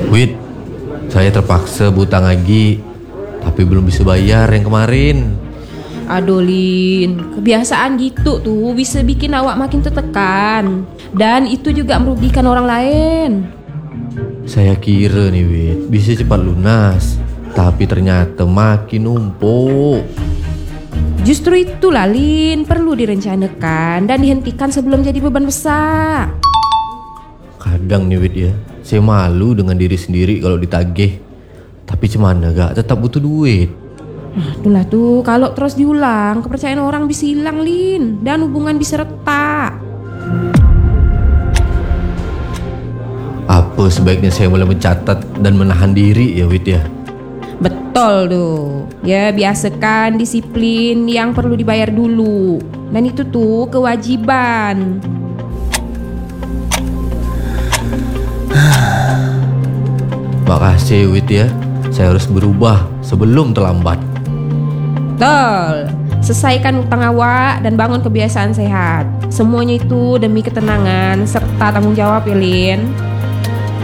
Wit, saya terpaksa butang lagi, tapi belum bisa bayar yang kemarin. Aduh Lin, kebiasaan gitu tuh bisa bikin awak makin tertekan. Dan itu juga merugikan orang lain. Saya kira nih Wit, bisa cepat lunas, tapi ternyata makin numpuk. Justru itulah Lin, perlu direncanakan dan dihentikan sebelum jadi beban besar. Kadang nih Wit ya, saya malu dengan diri sendiri kalau ditagih. Tapi cemana gak, tetap butuh duit. Itulah tuh, kalau terus diulang, kepercayaan orang bisa hilang Lin. Dan hubungan bisa retak. Apa sebaiknya saya mulai mencatat dan menahan diri ya Wit ya? Betul tuh. Ya biasakan disiplin yang perlu dibayar dulu. Dan itu tuh kewajiban. Makasih Wit ya, saya harus berubah sebelum terlambat. Betul. Selesaikan utang awak dan bangun kebiasaan sehat. Semuanya itu demi ketenangan serta tanggung jawab ya Lin.